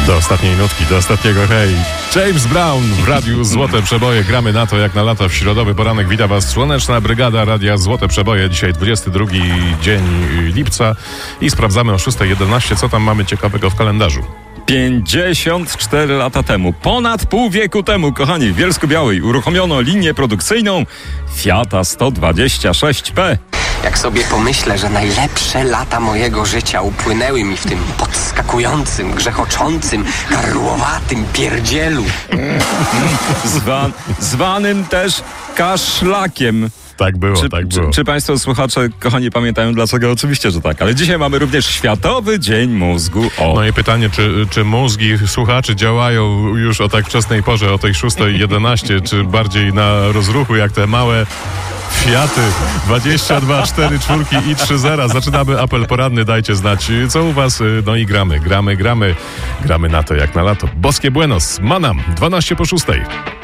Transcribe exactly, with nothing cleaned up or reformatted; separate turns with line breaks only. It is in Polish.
Do ostatniej nutki, do ostatniego hej. James Brown w Radiu Złote Przeboje. Gramy na to jak na lata w środowy poranek. Wita Was Słoneczna Brygada Radia Złote Przeboje. Dzisiaj dwudziesty drugi dzień lipca i sprawdzamy o szósta jedenaście, co tam mamy ciekawego w kalendarzu.
pięćdziesiąt cztery lata temu, ponad pół wieku temu, kochani, w Bielsku-Białej uruchomiono linię produkcyjną Fiata sto dwadzieścia sześć P.
Jak sobie pomyślę, że najlepsze lata mojego życia upłynęły mi w tym podskakującym, grzechoczącym, karłowatym pierdzielu.
Zwa, zwanym też kaszlakiem.
Tak było,
Czy,
tak było.
czy, czy Państwo słuchacze, kochani, pamiętają dlaczego? Oczywiście, że tak. Ale dzisiaj mamy również Światowy Dzień Mózgu. O.
No i pytanie, czy, czy mózgi słuchaczy działają już o tak wczesnej porze, o tej szóstej jedenaście, czy bardziej na rozruchu, jak te małe Fiaty dwadzieścia dwa, cztery, czwórki i trzy zera. Zaczynamy apel poranny, dajcie znać, co u Was. No i gramy, gramy, gramy. Gramy na to jak na lato. Boskie Buenos, Manam, dwanaście po szóstej.